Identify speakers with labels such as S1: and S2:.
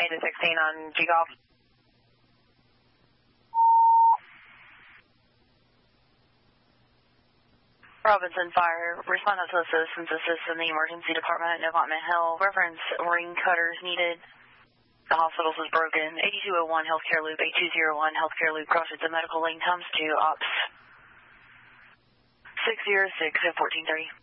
S1: 8 to 16 on G-Golf. Robinson Fire, respond to the citizens assist in the emergency department at Novant Hill. Reference ring cutters needed. The hospitals is broken. 8201 Healthcare Loop, 8201 Healthcare Loop, crosses the medical lane, times 2, ops 606 at 1430.